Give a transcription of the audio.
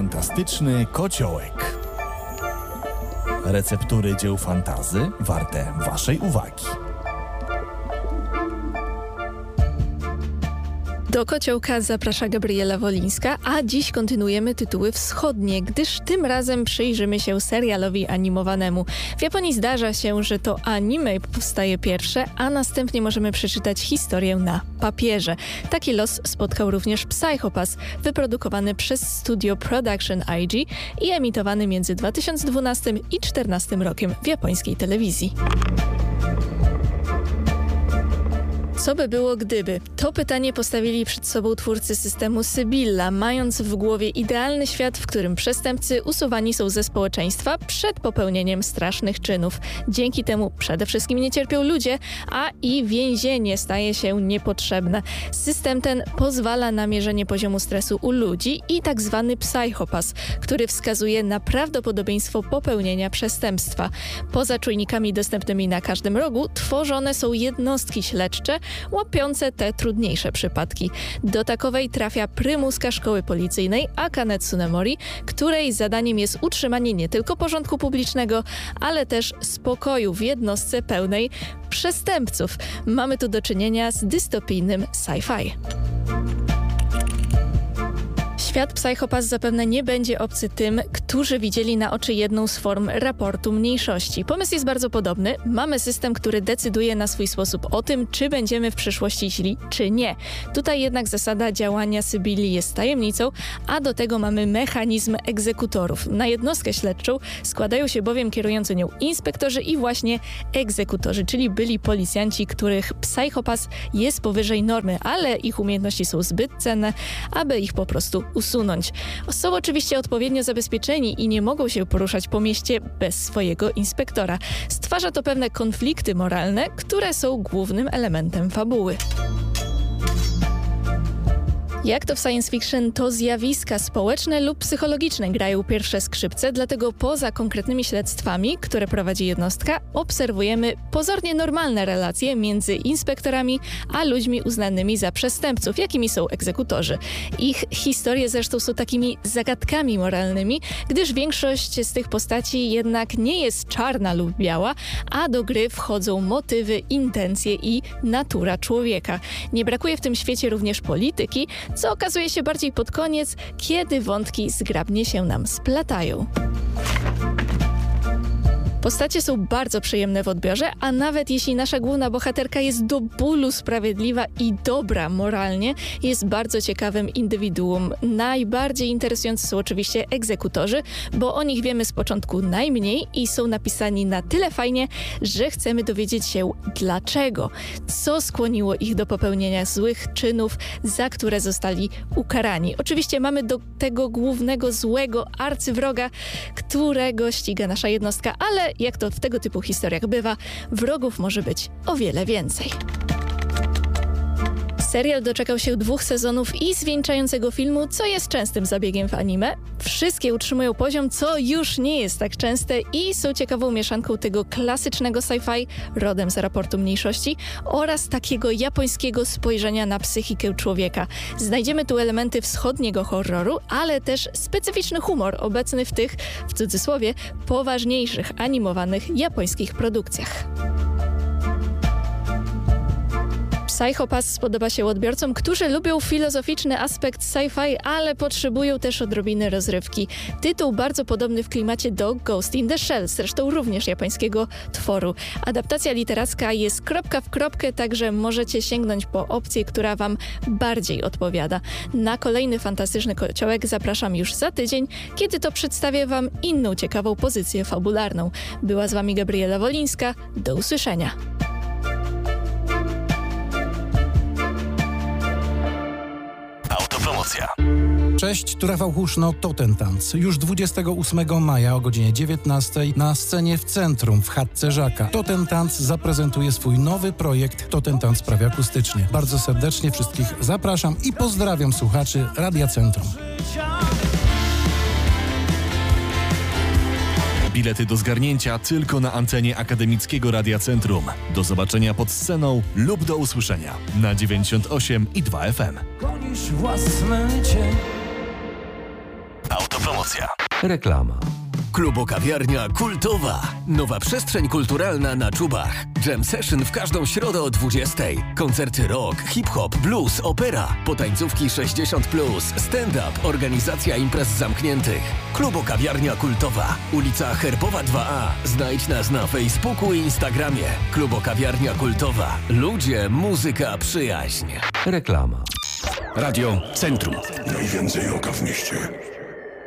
Fantastyczny kociołek. Receptury dzieł fantazy warte waszej uwagi. Do kociołka zaprasza Gabriela Wolińska, a dziś kontynuujemy tytuły wschodnie, gdyż tym razem przyjrzymy się serialowi animowanemu. W Japonii zdarza się, że to anime powstaje pierwsze, a następnie możemy przeczytać historię na papierze. Taki los spotkał również Psycho Pass, wyprodukowany przez studio Production IG i emitowany między 2012 i 2014 rokiem w japońskiej telewizji. Co by było gdyby? To pytanie postawili przed sobą twórcy systemu Sybilla, mając w głowie idealny świat, w którym przestępcy usuwani są ze społeczeństwa przed popełnieniem strasznych czynów. Dzięki temu przede wszystkim nie cierpią ludzie, a i więzienie staje się niepotrzebne. System ten pozwala na mierzenie poziomu stresu u ludzi i tak zwany Psycho Pass, który wskazuje na prawdopodobieństwo popełnienia przestępstwa. Poza czujnikami dostępnymi na każdym rogu tworzone są jednostki śledcze, łapiące te trudniejsze przypadki. Do takowej trafia prymuska szkoły policyjnej Akane Tsunemori, której zadaniem jest utrzymanie nie tylko porządku publicznego, ale też spokoju w jednostce pełnej przestępców. Mamy tu do czynienia z dystopijnym sci-fi. Świat Psycho Pass zapewne nie będzie obcy tym, którzy widzieli na oczy jedną z form raportu mniejszości. Pomysł jest bardzo podobny. Mamy system, który decyduje na swój sposób o tym, czy będziemy w przyszłości źli, czy nie. Tutaj jednak zasada działania Sybilli jest tajemnicą, a do tego mamy mechanizm egzekutorów. Na jednostkę śledczą składają się bowiem kierujący nią inspektorzy i właśnie egzekutorzy, czyli byli policjanci, których Psycho Pass jest powyżej normy, ale ich umiejętności są zbyt cenne, aby ich po prostu usunąć. Są oczywiście odpowiednio zabezpieczeni i nie mogą się poruszać po mieście bez swojego inspektora. Stwarza to pewne konflikty moralne, które są głównym elementem fabuły. Jak to w science fiction, to zjawiska społeczne lub psychologiczne grają pierwsze skrzypce, dlatego poza konkretnymi śledztwami, które prowadzi jednostka, obserwujemy pozornie normalne relacje między inspektorami a ludźmi uznanymi za przestępców, jakimi są egzekutorzy. Ich historie zresztą są takimi zagadkami moralnymi, gdyż większość z tych postaci jednak nie jest czarna lub biała, a do gry wchodzą motywy, intencje i natura człowieka. Nie brakuje w tym świecie również polityki, co okazuje się bardziej pod koniec, kiedy wątki zgrabnie się nam splatają. Postacie są bardzo przyjemne w odbiorze, a nawet jeśli nasza główna bohaterka jest do bólu sprawiedliwa i dobra moralnie, jest bardzo ciekawym indywiduum. Najbardziej interesujący są oczywiście egzekutorzy, bo o nich wiemy z początku najmniej i są napisani na tyle fajnie, że chcemy dowiedzieć się dlaczego. Co skłoniło ich do popełnienia złych czynów, za które zostali ukarani. Oczywiście mamy do tego głównego złego arcywroga, którego ściga nasza jednostka, ale jak to w tego typu historiach bywa, wrogów może być o wiele więcej. Serial doczekał się 2 sezonów i zwieńczającego filmu, co jest częstym zabiegiem w anime. Wszystkie utrzymują poziom, co już nie jest tak częste i są ciekawą mieszanką tego klasycznego sci-fi rodem z raportu mniejszości oraz takiego japońskiego spojrzenia na psychikę człowieka. Znajdziemy tu elementy wschodniego horroru, ale też specyficzny humor obecny w tych, w cudzysłowie, poważniejszych animowanych japońskich produkcjach. Psycho Pass spodoba się odbiorcom, którzy lubią filozoficzny aspekt sci-fi, ale potrzebują też odrobiny rozrywki. Tytuł bardzo podobny w klimacie do Ghost in the Shell, zresztą również japońskiego tworu. Adaptacja literacka jest kropka w kropkę, także możecie sięgnąć po opcję, która wam bardziej odpowiada. Na kolejny fantastyczny kociołek zapraszam już za tydzień, kiedy to przedstawię wam inną ciekawą pozycję fabularną. Była z wami Gabriela Wolińska. Do usłyszenia. Cześć, tu Rafał Huszno, to ten tanc. Już 28 maja o godzinie 19 na scenie w Centrum w chatce Żaka. To ten tanc zaprezentuje swój nowy projekt To ten tanc prawie akustycznie. Bardzo serdecznie wszystkich zapraszam i pozdrawiam słuchaczy Radia Centrum. Bilety do zgarnięcia tylko na antenie Akademickiego Radia Centrum. Do zobaczenia pod sceną lub do usłyszenia na 98,2 FM. Gonisz własny cień. Autopromocja. promocja. Reklama. Klubo-kawiarnia kultowa. Nowa przestrzeń kulturalna na Czubach. Jam session w każdą środę o 20:00. Koncerty rock, hip-hop, blues, opera. Potańcówki 60+, stand-up, organizacja imprez zamkniętych. Klubo-kawiarnia kultowa. Ulica Herbowa 2A. Znajdź nas na Facebooku i Instagramie. Klubo-kawiarnia kultowa. Ludzie, muzyka, przyjaźń. Reklama. Radio Centrum. Najwięcej oka w mieście.